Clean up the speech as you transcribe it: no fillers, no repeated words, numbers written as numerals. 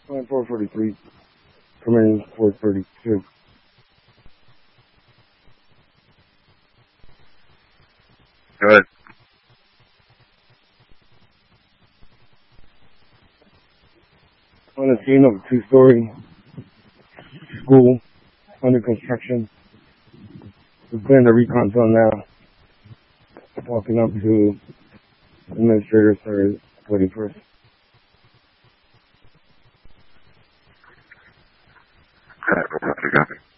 Line 443, coming 432. Go ahead. On the scene of a two-story school under construction. We're clearing the recon zone now. Walking up to administrators that are waiting for us. Copy.